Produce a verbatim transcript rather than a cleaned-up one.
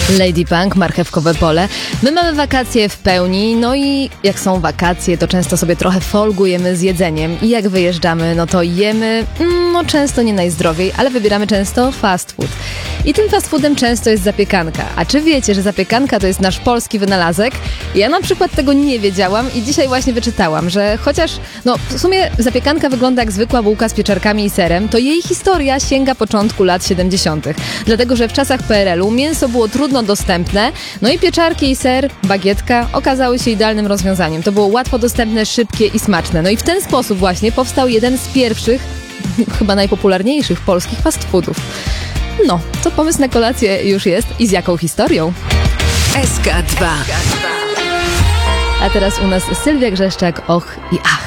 Lady Punk, marchewkowe pole. My mamy wakacje w pełni, no i jak są wakacje, to często sobie trochę folgujemy z jedzeniem i jak wyjeżdżamy, no to jemy, no często nie najzdrowiej, ale wybieramy często fast food. I tym fast foodem często jest zapiekanka. A czy wiecie, że zapiekanka to jest nasz polski wynalazek? Ja na przykład tego nie wiedziałam i dzisiaj właśnie wyczytałam, że chociaż, no w sumie zapiekanka wygląda jak zwykła bułka z pieczarkami i serem, to jej historia sięga początku lat siedemdziesiątych. Dlatego, że w czasach P R L-u mięso było trudno dostępne, no i pieczarki i ser, bagietka okazały się idealnym rozwiązaniem. To było łatwo dostępne, szybkie i smaczne. No i w ten sposób właśnie powstał jeden z pierwszych, chyba najpopularniejszych polskich fast foodów. No, to pomysł na kolację już jest i z jaką historią? S K dwa. A teraz u nas Sylwia Grzeszczak, och i ach.